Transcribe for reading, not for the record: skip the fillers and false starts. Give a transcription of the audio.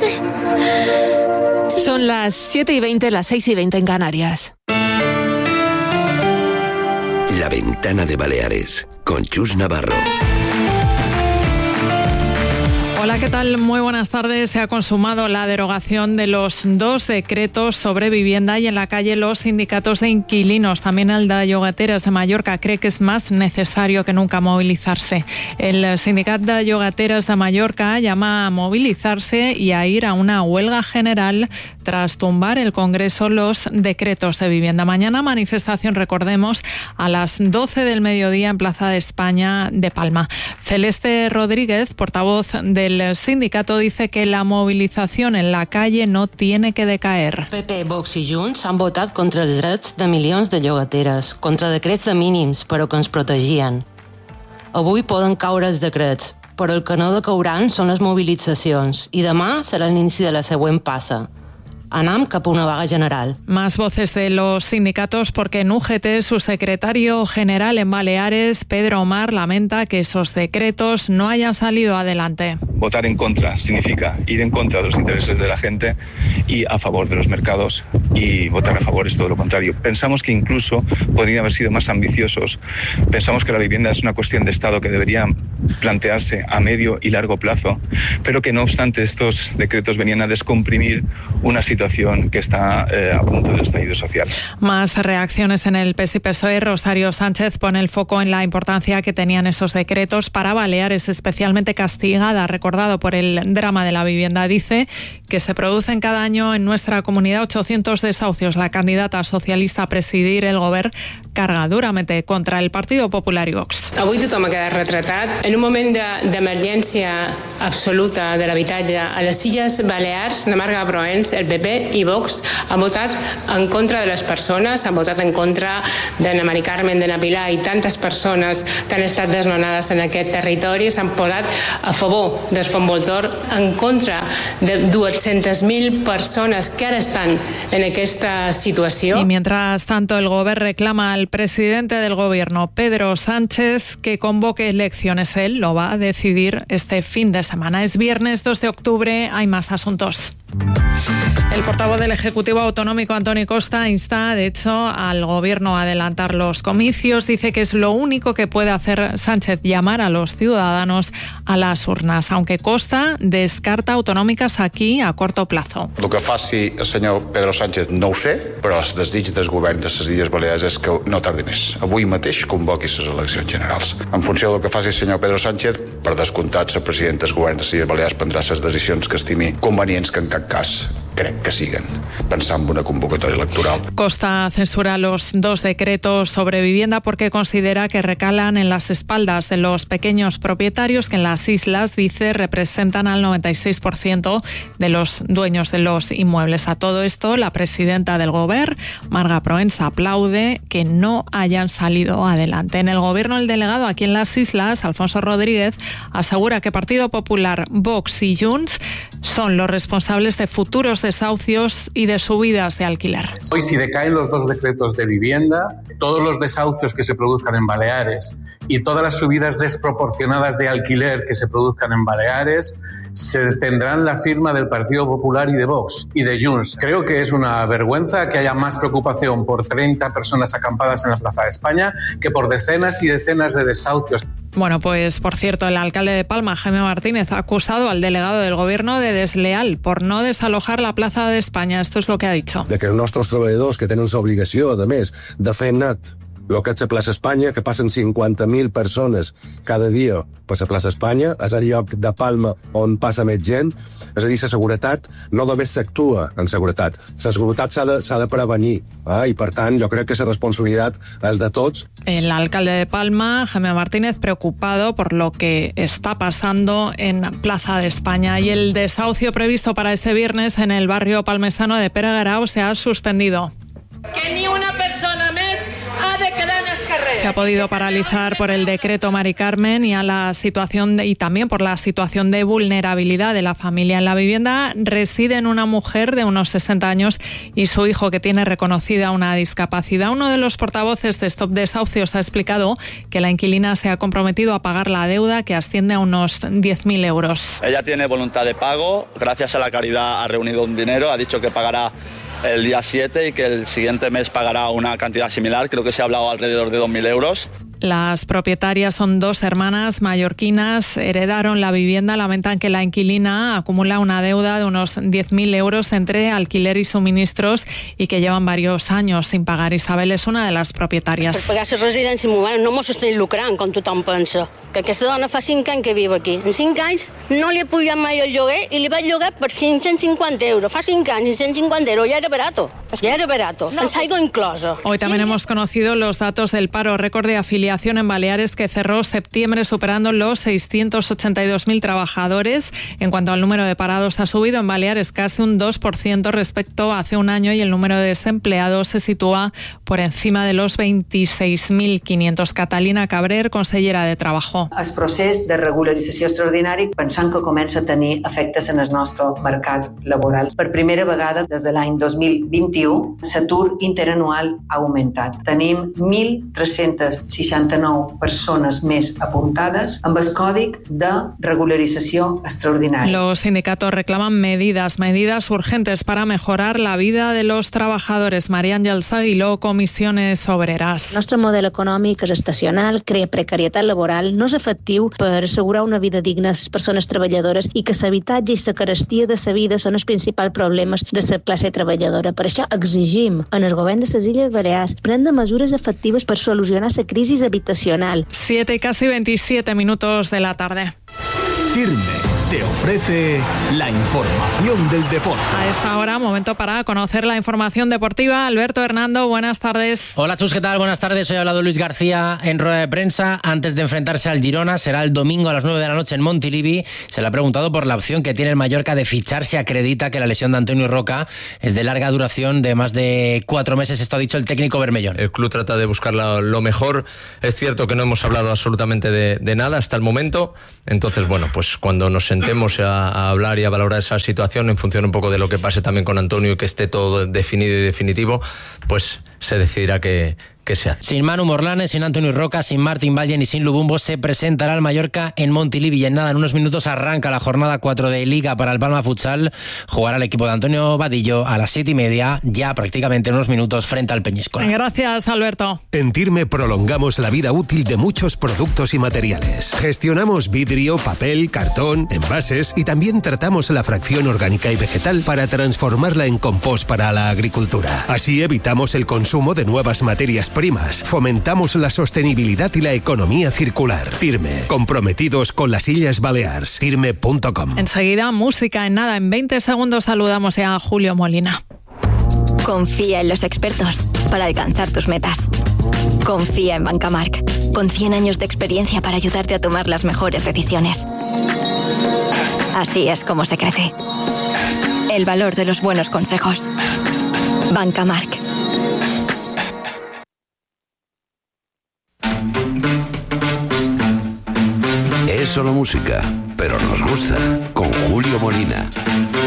Son las 7:20, las 6:20 en Canarias. La Ventana de Baleares, con Chus Navarro. Hola, ¿qué tal? Muy buenas tardes. Se ha consumado la derogación de los 2 decretos sobre vivienda y en la calle los sindicatos de inquilinos. También el de llogateres de Mallorca cree que es más necesario que nunca movilizarse. El sindicato de llogateres de Mallorca llama a movilizarse y a ir a una huelga general tras tumbar el Congreso los decretos de vivienda. Mañana manifestación, recordemos, a las 12 del mediodía en Plaza de España de Palma. Celeste Rodríguez, portavoz del sindicato, dice que la movilización en la calle no tiene que decaer. PP, Vox i Junts han votat contra els drets de milions de llogateres, contra decrets de mínims, però que ens protegien. Avui poden caure els decrets, però el que no decauran són les mobilitzacions i demà serà l'inici de la següent passa. Anam cap a una vaga general. Más voces de los sindicatos porque en UGT su secretario general en Baleares, Pedro Omar, lamenta que esos decretos no hayan salido adelante. Votar en contra significa ir en contra de los intereses de la gente y a favor de los mercados, y votar a favor es todo lo contrario. Pensamos que incluso podrían haber sido más ambiciosos. Pensamos que la vivienda es una cuestión de Estado que debería plantearse a medio y largo plazo, pero que no obstante estos decretos venían a descomprimir una situación que está a punto del estallido social. Más reacciones en el PES y PSOE. Rosario Sánchez pone el foco en la importancia que tenían esos decretos para Baleares, especialmente castigada, recordado por el drama de la vivienda. Dice que se producen cada año en nuestra comunidad 800 desahucios. La candidata socialista a presidir el govern carga duramente contra el Partido Popular i Vox. Avui tothom ha quedat retratat. En un moment d'emergència absoluta de l'habitatge a les Illes Balears, la Marga Proens, el PP i Vox han votat en contra de les persones, han votat en contra de Mari Carmen, de Pilar i tantes persones que han estat desnonades en aquest territori, s'han posat a favor del Fons Voltor, en contra de 200.000 persones que ara estan en aquesta situació. Y mientras tanto, el gobierno reclama al presidente del gobierno, Pedro Sánchez, que convoque elecciones. Él lo va a decidir este fin de semana. Es viernes 2 de octubre, hay más asuntos. El portavoz del Ejecutivo Autonómico, Antoni Costa, insta, de hecho, al Gobierno a adelantar los comicios. Dice que es lo único que puede hacer Sánchez, llamar a los ciudadanos a las urnas, aunque Costa descarta autonòmiques aquí a corto plazo. El que faci el senyor Pedro Sánchez no ho sé, però el desig del govern de les Illes Balears és que no tardi més. Avui mateix convoqui les eleccions generals. En funció del que faci el senyor Pedro Sánchez, per descomptat, el president del govern de les Illes Balears prendrà les decisions que estimi convenients, que en cap cas crec que siguen pensant en una convocatòria electoral. Costa censura los 2 decretos sobre vivienda porque considera que recalan en las espaldas de los pequeños propietarios que en las islas, dice, representan al 96% de los dueños de los inmuebles. A todo esto, la presidenta del Gobierno, Marga Proens, aplaude que no hayan salido adelante. En el Gobierno, el delegado aquí en las islas, Alfonso Rodríguez, asegura que Partido Popular, Vox y Junts son los responsables de futuros desahucios y de subidas de alquiler. Hoy, si decaen los 2 decretos de vivienda, todos los desahucios que se produzcan en Baleares y todas las subidas desproporcionadas de alquiler que se produzcan en Baleares se tendrán la firma del Partido Popular y de Vox y de Junts. Creo que es una vergüenza que haya más preocupación por 30 personas acampadas en la Plaza de España que por decenas y decenas de desahucios. Bueno, pues por cierto, el alcalde de Palma, Jaime Martínez, ha acusado al delegado del Gobierno de desleal por no desalojar la Plaza de España. Esto es lo que ha dicho. De que els nostres treballadors, que tenen l'obligació, a més, de fer net el que és la plaça Espanya, que passen 50.000 persones cada dia per la plaça Espanya, és el lloc de Palma on passa més gent. És a dir, la seguretat no només s'actua en seguretat. La seguretat s'ha de prevenir, i per tant jo crec que la responsabilitat és de tots. El alcalde de Palma, Jaime Martínez, preocupado por lo que está pasando en Plaza de España. Y el desahucio previsto para este viernes en el barrio palmesano de Pere Garau se ha suspendido. Que ni una persona més ha de quedar en els carrers. se ha podido paralizar por el decreto Mari Carmen y también por la situación de vulnerabilidad de la familia. En la vivienda residen una mujer de unos 60 años y su hijo, que tiene reconocida una discapacidad. Uno de los portavoces de Stop Desahucios ha explicado que la inquilina se ha comprometido a pagar la deuda, que asciende a unos 10.000 euros. Ella tiene voluntad de pago, gracias a la caridad ha reunido un dinero, ha dicho que pagará el día 7 y que el siguiente mes pagará una cantidad similar, creo que se ha hablado alrededor de 2.000 euros. Las propietarias son dos hermanas mallorquinas, heredaron la vivienda, lamentan que la inquilina acumula una deuda de unos 10.000 euros entre alquiler y suministros y que llevan varios años sin pagar. Isabel és una de les propietàries. Per pagar la residència no mos estem lucrant, com tothom pensa. Que aquesta dona fa 5 anys que viu aquí. En 5 anys no li he pujat mai el lloguer i li vaig llogar per 550 euros. Fa 5 anys, 150 euros, ya era barato. Ya era barato. Ens ha ido incloso. Hoy también hemos conocido los datos del paro, récord de afiliación en Baleares que cerró septiembre superando los 682.000 trabajadores. En cuanto al número de parados, ha subido en Baleares casi un 2% respecto a hace un año y el número de desempleados se sitúa por encima de los 26.500. Catalina Cabrer, consellera de Trabajo. El procés de regularització extraordinari pensant que comença a tenir efectes en el nostre mercat laboral. Per primera vegada des de l'any 2021 l'atur interanual ha augmentat. Tenim 1.369 persones més apuntades amb el còdic de regularització extraordinària. Los sindicatos reclaman medidas urgentes para mejorar la vida de los trabajadores. María Àngels Aguiló, Comissiones Obreras. El nostre model econòmic és estacional, crea precarietat laboral, no és efectiu per assegurar una vida digna a les persones treballadores i que l'habitatge i la carestia de la vida són els principals problemes de la classe treballadora. Per això exigim en el govern de les Illes Balears prendre mesures efectives per solucionar la crisi habitacional. 7 y casi 27 minutos de la tarde. Firme te ofrece la información del deporte. A esta hora, momento para conocer la información deportiva. Alberto Hernando, buenas tardes. Hola Chus, ¿qué tal? Buenas tardes. Hoy ha hablado Luis García en rueda de prensa antes de enfrentarse al Girona. Será el domingo a las 9 de la noche en Montilivi. Se le ha preguntado por la opción que tiene el Mallorca de fichar. Se acredita que la lesión de Antonio Roca es de larga duración, de más de 4 meses. Esto ha dicho el técnico bermellón. El club trata de buscar lo mejor. Es cierto que no hemos hablado absolutamente de nada hasta el momento. Entonces, bueno, pues cuando nos sentemos a hablar y a valorar esa situación en función un poco de lo que pase también con Antonio y que esté todo definido y definitivo, pues se decidirá qué se hace. Sin Manu Morlanes, sin Antonio Roca, sin Martín Valle y sin Lubumbo se presentará el Mallorca en Montilivi y en nada, en unos minutos arranca la jornada 4 de Liga para el Palma Futsal. Jugará el equipo de Antonio Vadillo a las 7:30, ya prácticamente en unos minutos frente al Peñíscola. Gracias, Alberto. En Tirme prolongamos la vida útil de muchos productos y materiales. Gestionamos vidrio, papel, cartón, envases y también tratamos la fracción orgánica y vegetal para transformarla en compost para la agricultura. Así evitamos el consumo de nuevas materias primas, fomentamos la sostenibilidad y la economía circular. Tirme, comprometidos con las Illes Balears. Tirme.com. Enseguida, música. En nada, en 20 segundos saludamos a Julio Molina. Confía en los expertos para alcanzar tus metas. Confía en Bancamark, con 100 años de experiencia para ayudarte a tomar las mejores decisiones. Así es como se crece. El valor de los buenos consejos. Bancamark. Es solo música, pero nos gusta, con Julio Molina.